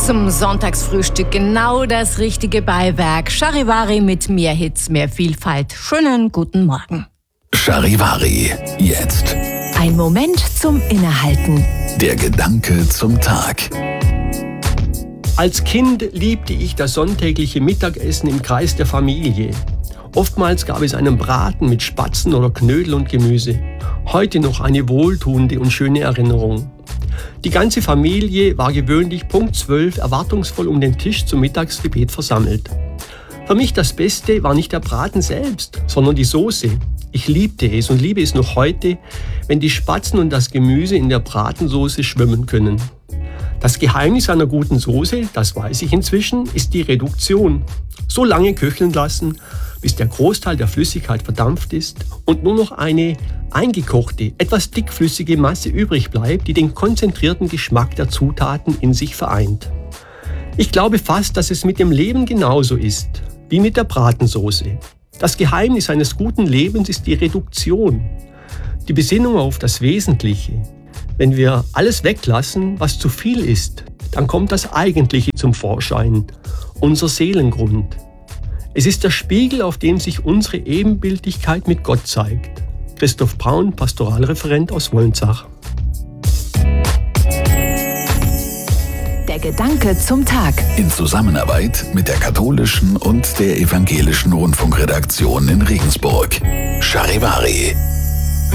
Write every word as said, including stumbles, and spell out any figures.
Zum Sonntagsfrühstück genau das richtige Beiwerk. Charivari mit mehr Hits, mehr Vielfalt. Schönen guten Morgen. Charivari, jetzt. Ein Moment zum Innehalten. Der Gedanke zum Tag. Als Kind liebte ich das sonntägliche Mittagessen im Kreis der Familie. Oftmals gab es einen Braten mit Spatzen oder Knödel und Gemüse. Heute noch eine wohltuende und schöne Erinnerung. Die ganze Familie war gewöhnlich Punkt zwölf erwartungsvoll um den Tisch zum Mittagsgebet versammelt. Für mich das Beste war nicht der Braten selbst, sondern die Soße. Ich liebte es und liebe es noch heute, wenn die Spatzen und das Gemüse in der Bratensoße schwimmen können. Das Geheimnis einer guten Soße, das weiß ich inzwischen, ist die Reduktion. So lange köcheln lassen, bis der Großteil der Flüssigkeit verdampft ist und nur noch eine eingekochte, etwas dickflüssige Masse übrig bleibt, die den konzentrierten Geschmack der Zutaten in sich vereint. Ich glaube fast, dass es mit dem Leben genauso ist, wie mit der Bratensoße. Das Geheimnis eines guten Lebens ist die Reduktion, die Besinnung auf das Wesentliche. Wenn wir alles weglassen, was zu viel ist, dann kommt das Eigentliche zum Vorschein, unser Seelengrund. Es ist der Spiegel, auf dem sich unsere Ebenbildlichkeit mit Gott zeigt. Christoph Braun, Pastoralreferent aus Wolnzach. Der Gedanke zum Tag. In Zusammenarbeit mit der katholischen und der evangelischen Rundfunkredaktion in Regensburg. Charivari.